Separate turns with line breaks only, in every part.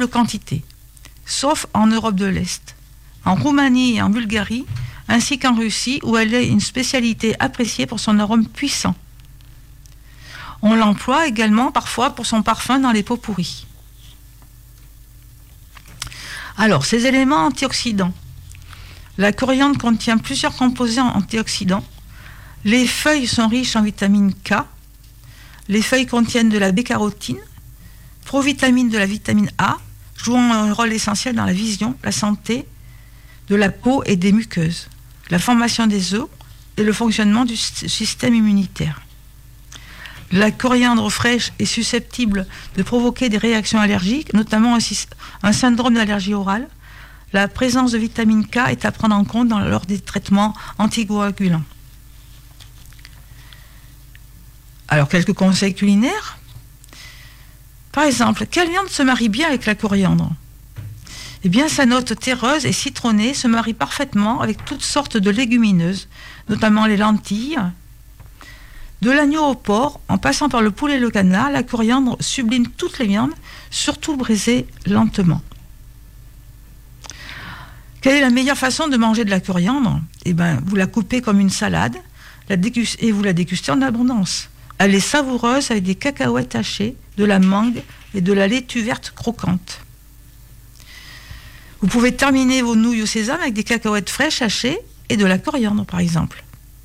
faible quantité, sauf en Europe de l'Est, en Roumanie et en Bulgarie, ainsi qu'en Russie, où elle est une spécialité appréciée pour son arôme puissant. On l'emploie également parfois pour son parfum dans les pots pourris. Alors, ces éléments antioxydants. La coriandre contient plusieurs composés antioxydants. Les feuilles sont riches en vitamine K. Les feuilles contiennent de la B-carotine, provitamine de la vitamine A, jouant un rôle essentiel dans la vision, la santé de la peau et des muqueuses, la formation des os et le fonctionnement du système immunitaire. La coriandre fraîche est susceptible de provoquer des réactions allergiques, notamment un syndrome d'allergie orale. La présence de vitamine K est à prendre en compte lors des traitements anticoagulants. Alors, quelques conseils culinaires. Par exemple, quelle viande se marie bien avec la coriandre ? Eh bien, sa note terreuse et citronnée se marie parfaitement avec toutes sortes de légumineuses, notamment les lentilles. De l'agneau au porc, en passant par le poulet et le canard, la coriandre sublime toutes les viandes, surtout braisées lentement. Quelle est la meilleure façon de manger de la coriandre ? Eh bien, vous la coupez comme une salade et vous la dégustez en abondance. Elle est savoureuse avec des cacahuètes hachées, de la mangue et de la laitue verte croquante. Vous pouvez terminer vos nouilles au sésame avec des cacahuètes fraîches hachées et de la coriandre, par exemple.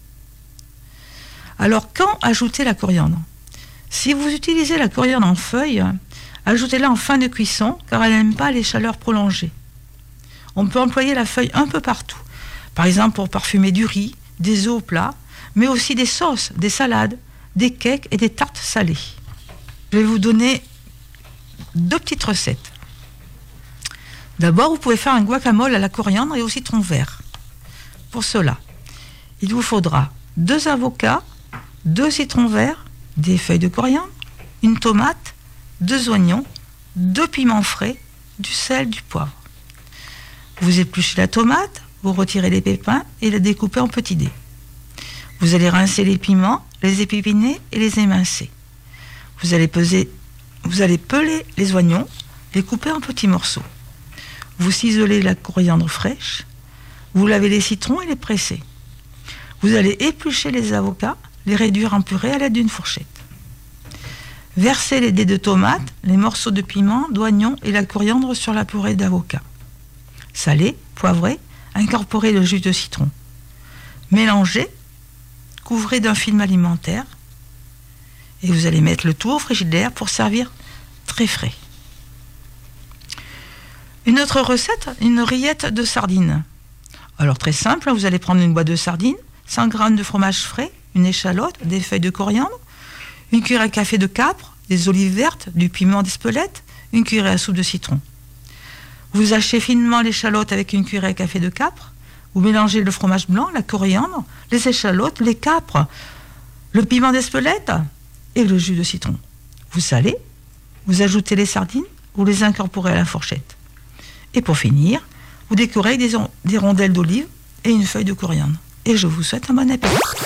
Alors, quand ajouter la coriandre ? Si vous utilisez la coriandre en feuilles, ajoutez-la en fin de cuisson, car elle n'aime pas les chaleurs prolongées. On peut employer la feuille un peu partout, par exemple pour parfumer du riz, des œufs au plat, mais aussi des sauces, des salades, des cakes et des tartes salées. Je vais vous donner 2 petites recettes. D'abord, vous pouvez faire un guacamole à la coriandre et au citron vert. Pour cela, il vous faudra 2 avocats, 2 citrons verts, des feuilles de coriandre, une tomate, 2 oignons, 2 piments frais, du sel, du poivre. Vous épluchez la tomate, vous retirez les pépins et la découpez en petits dés. Vous allez rincer les piments, les épipiner et les émincer. Vous allez peler les oignons, les couper en petits morceaux. Vous ciselez la coriandre fraîche, vous lavez les citrons et les pressez. Vous allez éplucher les avocats, les réduire en purée à l'aide d'une fourchette. Versez les dés de tomates, les morceaux de piment, d'oignons et la coriandre sur la purée d'avocat. Salez, poivrez, incorporez le jus de citron. Mélangez, couvrez d'un film alimentaire et vous allez mettre le tout au frigidaire pour servir très frais. Une autre recette, une rillette de sardines. Alors très simple, vous allez prendre une boîte de sardines, 100 g de fromage frais, une échalote, des feuilles de coriandre, une cuillère à café de capre, des olives vertes, du piment d'Espelette, une cuillère à soupe de citron. Vous hachez finement l'échalote avec une cuillère à café de capre, vous mélangez le fromage blanc, la coriandre, les échalotes, les capres, le piment d'Espelette et le jus de citron. Vous salez, vous ajoutez les sardines, vous les incorporez à la fourchette. Et pour finir, vous décorez avec des rondelles d'olive et une feuille de coriandre. Et je vous souhaite un bon appétit.